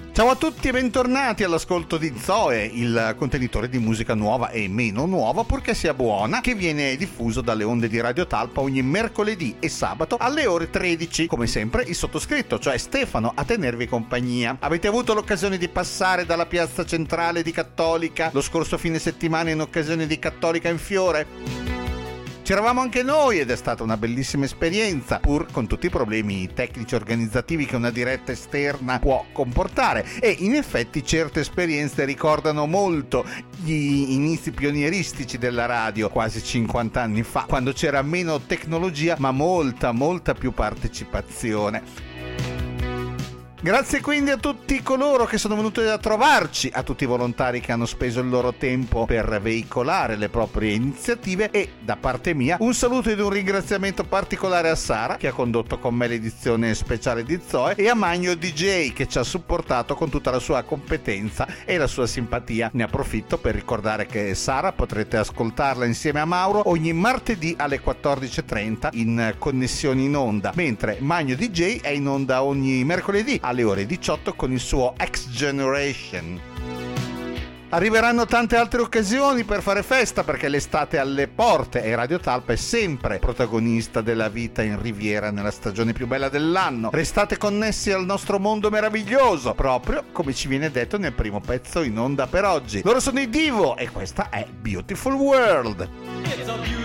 Ciao a tutti e bentornati all'ascolto di Zoe, il contenitore di musica nuova e meno nuova purché sia buona, che viene diffuso dalle onde di Radio Talpa ogni mercoledì e sabato alle ore 13. Come sempre il sottoscritto, cioè Stefano, a tenervi compagnia. Avete avuto l'occasione di passare dalla piazza centrale di Cattolica lo scorso fine settimana in occasione di Cattolica in Fiore? C'eravamo anche noi ed è stata una bellissima esperienza, pur con tutti i problemi tecnici organizzativi che una diretta esterna può comportare, e in effetti certe esperienze ricordano molto gli inizi pionieristici della radio quasi 50 anni fa, quando c'era meno tecnologia ma molta più partecipazione. Grazie quindi a tutti coloro che sono venuti a trovarci, a tutti i volontari che hanno speso il loro tempo per veicolare le proprie iniziative, e da parte mia un saluto ed un ringraziamento particolare a Sara, che ha condotto con me l'edizione speciale di Zoe, e a Magno DJ, che ci ha supportato con tutta la sua competenza e la sua simpatia. Ne approfitto per ricordare che Sara potrete ascoltarla insieme a Mauro ogni martedì alle 14.30 in connessioni in onda, mentre Magno DJ è in onda ogni mercoledì alle ore 18 con il suo X Generation. Arriveranno tante altre occasioni per fare festa, perché l'estate è alle porte e Radio Talpa è sempre protagonista della vita in Riviera nella stagione più bella dell'anno. Restate connessi al nostro mondo meraviglioso, proprio come ci viene detto nel primo pezzo in onda per oggi. Loro sono i Divo e questa è Beautiful World.